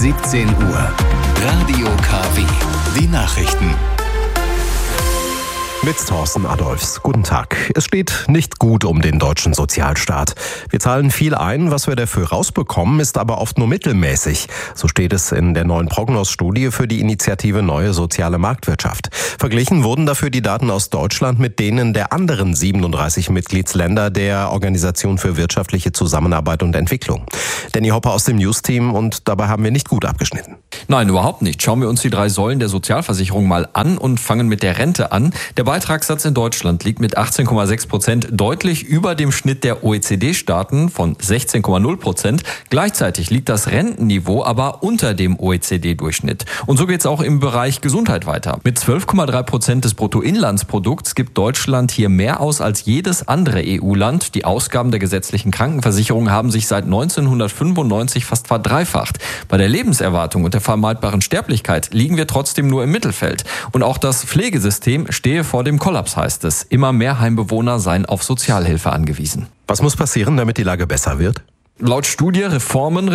17 Uhr. Radio KW. Die Nachrichten. Mit Thorsten Adolfs. Guten Tag. Es steht nicht gut um den deutschen Sozialstaat. Wir zahlen viel ein, was wir dafür rausbekommen, ist aber oft nur mittelmäßig. So steht es in der neuen Prognos-Studie für die Initiative Neue Soziale Marktwirtschaft. Verglichen wurden dafür die Daten aus Deutschland mit denen der anderen 37 Mitgliedsländer der Organisation für wirtschaftliche Zusammenarbeit und Entwicklung. Danny Hopper aus dem News-Team, und dabei haben wir nicht gut abgeschnitten. Nein, überhaupt nicht. Schauen wir uns die 3 Säulen der Sozialversicherung mal an und fangen mit der Rente an. Der Beitragssatz in Deutschland liegt mit 18,6% deutlich über dem Schnitt der OECD-Staaten von 16,0%. Gleichzeitig liegt das Rentenniveau aber unter dem OECD-Durchschnitt. Und so geht es auch im Bereich Gesundheit weiter. Mit 12,3% des Bruttoinlandsprodukts gibt Deutschland hier mehr aus als jedes andere EU-Land. Die Ausgaben der gesetzlichen Krankenversicherung haben sich seit 1995 fast verdreifacht. Bei der Lebenserwartung und der vermeidbaren Sterblichkeit liegen wir trotzdem nur im Mittelfeld. Und auch das Pflegesystem stehe vor dem Kollaps, heißt es. Immer mehr Heimbewohner seien auf Sozialhilfe angewiesen. Was muss passieren, damit die Lage besser wird? Laut Studie Reformen.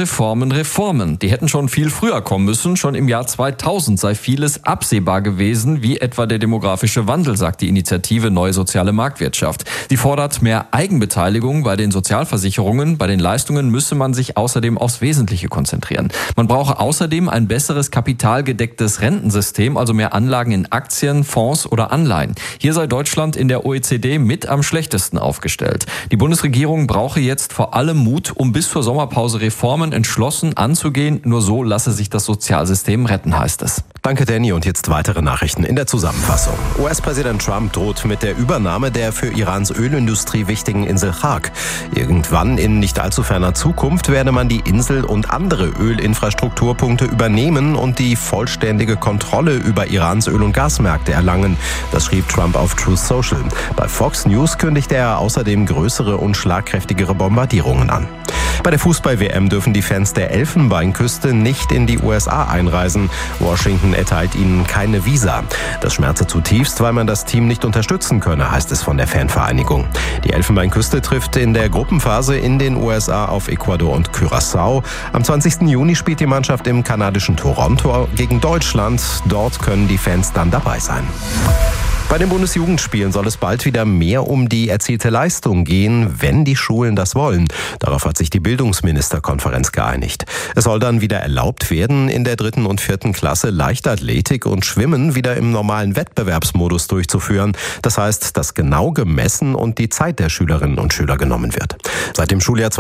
Die hätten schon viel früher kommen müssen. Schon im Jahr 2000 sei vieles absehbar gewesen, wie etwa der demografische Wandel, sagt die Initiative Neue Soziale Marktwirtschaft. Sie fordert mehr Eigenbeteiligung bei den Sozialversicherungen. Bei den Leistungen müsse man sich außerdem aufs Wesentliche konzentrieren. Man brauche außerdem ein besseres kapitalgedecktes Rentensystem, also mehr Anlagen in Aktien, Fonds oder Anleihen. Hier sei Deutschland in der OECD mit am schlechtesten aufgestellt. Die Bundesregierung brauche jetzt vor allem Mut, um bis zur Sommerpause Reformen entschlossen anzugehen. Nur so lasse sich das Sozialsystem retten, heißt es. Danke, Danny. Und jetzt weitere Nachrichten in der Zusammenfassung. US-Präsident Trump droht mit der Übernahme der für Irans Ölindustrie wichtigen Insel Chag. Irgendwann in nicht allzu ferner Zukunft werde man die Insel und andere Ölinfrastrukturpunkte übernehmen und die vollständige Kontrolle über Irans Öl- und Gasmärkte erlangen. Das schrieb Trump auf Truth Social. Bei Fox News kündigte er außerdem größere und schlagkräftigere Bombardierungen an. Bei der Fußball-WM dürfen die Fans der Elfenbeinküste nicht in die USA einreisen. Washington erteilt ihnen keine Visa. Das schmerze zutiefst, weil man das Team nicht unterstützen könne, heißt es von der Fanvereinigung. Die Elfenbeinküste trifft in der Gruppenphase in den USA auf Ecuador und Curaçao. Am 20. Juni spielt die Mannschaft im kanadischen Toronto gegen Deutschland. Dort können die Fans dann dabei sein. Bei den Bundesjugendspielen soll es bald wieder mehr um die erzielte Leistung gehen, wenn die Schulen das wollen. Darauf hat sich die Bildungsministerkonferenz geeinigt. Es soll dann wieder erlaubt werden, in der 3. und 4. Klasse Leichtathletik und Schwimmen wieder im normalen Wettbewerbsmodus durchzuführen. Das heißt, dass genau gemessen und die Zeit der Schülerinnen und Schüler genommen wird. Seit dem Schuljahr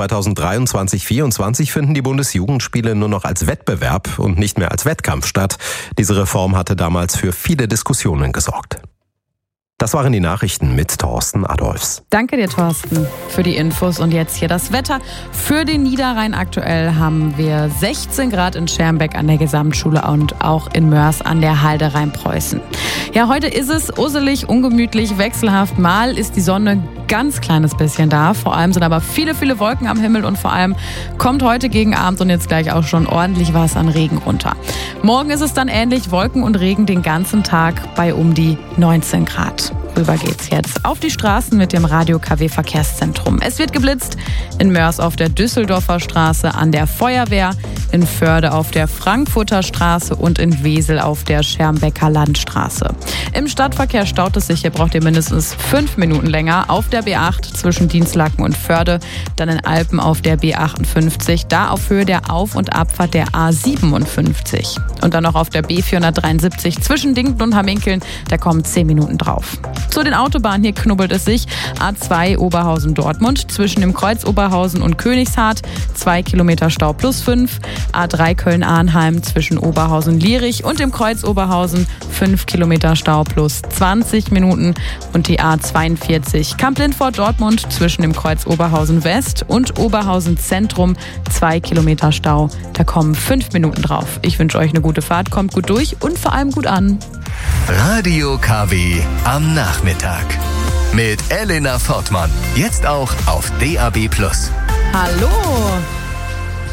2023/24 finden die Bundesjugendspiele nur noch als Wettbewerb und nicht mehr als Wettkampf statt. Diese Reform hatte damals für viele Diskussionen gesorgt. Das waren die Nachrichten mit Thorsten Adolfs. Danke dir, Thorsten, für die Infos. Und jetzt hier das Wetter für den Niederrhein. Aktuell haben wir 16 Grad in Schermbeck an der Gesamtschule und auch in Mörs an der Halde Rheinpreußen. Ja, heute ist es usselig, ungemütlich, wechselhaft. Mal ist die Sonne ganz kleines bisschen da. Vor allem sind aber viele Wolken am Himmel und vor allem kommt heute gegen Abend und jetzt gleich auch schon ordentlich was an Regen runter. Morgen ist es dann ähnlich, Wolken und Regen den ganzen Tag bei um die 19 Grad. Rüber geht's jetzt auf die Straßen mit dem Radio KW Verkehrszentrum. Es wird geblitzt in Mörs auf der Düsseldorfer Straße an der Feuerwehr, in Förde auf der Frankfurter Straße und in Wesel auf der Schermbecker Landstraße. Im Stadtverkehr staut es sich, hier braucht ihr mindestens 5 Minuten länger. Auf der B8 zwischen Dienstlaken und Förde, dann in Alpen auf der B58, da auf Höhe der Auf- und Abfahrt der A57. Und dann noch auf der B473 zwischen Dingten und Hamminkeln, da kommen 10 Minuten drauf. Zu den Autobahnen, hier knubbelt es sich. A2 Oberhausen-Dortmund zwischen dem Kreuz Oberhausen und Königshardt, 2 Kilometer Stau plus 5. A3 Köln-Arnheim zwischen Oberhausen-Lierich und dem Kreuz Oberhausen, 5 Kilometer Stau plus 20 Minuten. Und die A42 Kamp-Lindfort-Dortmund zwischen dem Kreuz Oberhausen-West und Oberhausen-Zentrum, 2 Kilometer Stau. Da kommen 5 Minuten drauf. Ich wünsche euch eine gute Fahrt, kommt gut durch und vor allem gut an. Radio KW am Nachmittag. Mit Elena Fortmann. Jetzt auch auf DAB+. Hallo!